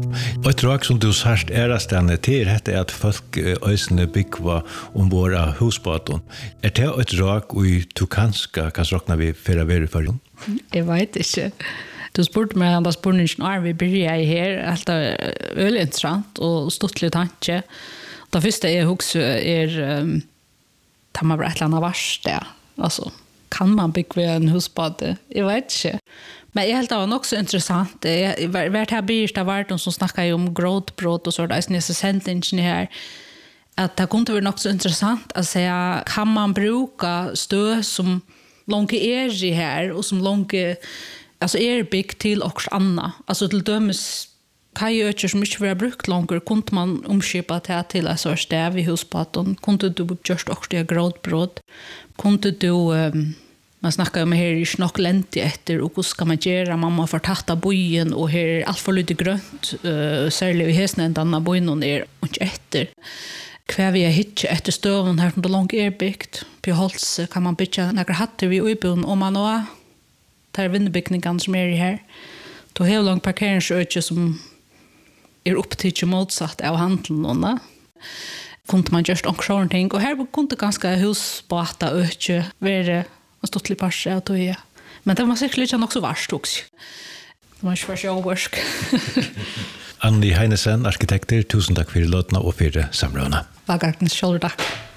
Och drag som du sagt stänne till detta att folk ösne byggva våra husbåtar. Det ett drag och du kanske kan räkna vi för vara för. Jag vet inte. Du spurte mig om spurningen vi börjar här allt är intressant och stort tanke. Det första är också tar man bara ett annat värsta. Alltså kan man bygga en husbåt? Jag vet inte. Men jag helt av också intressant. Vart här blir det vart de som snackar om gråtbrott och så där är så sentingen här att det kunde vara också intressant att säga kan man bruka stö som långt är i här och som långt alltså byggt till också anna. Alltså till dömes kajöcher som inte var brukt långt kunde man omskipa till en sorts stäv i husbåten. Kunde du just också det gråtbrott. Kunde du man snackar om här är snack lent efter och hur ska man göra mamma får tatta bojen och här är allt för lite grönt särskilt i hästen en annan bojen och är inte efter kvar vi hitch efter stöven här från det långt byggt på hålls kan man bygga några hattar vi uppbon om man och tar vindbyggningen som är här då har långt parkeringsöke som är upptidigt motsatt av handeln och kunde man just också någonting och här kunde ganska husbåta öke vara och stått lite parse att det men det var säkert lite också värst också. Det var inte för sig oversk. Anni Heinesen, arkitekter, tusen tack för låtna och för samrådna. Vagartens shoulder tack.